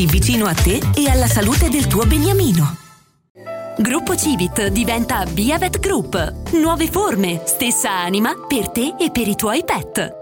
vicino a te e alla salute del tuo beniamino. Gruppo Civit diventa Via Vet Group. Nuove forme, stessa anima per te e per i tuoi pet.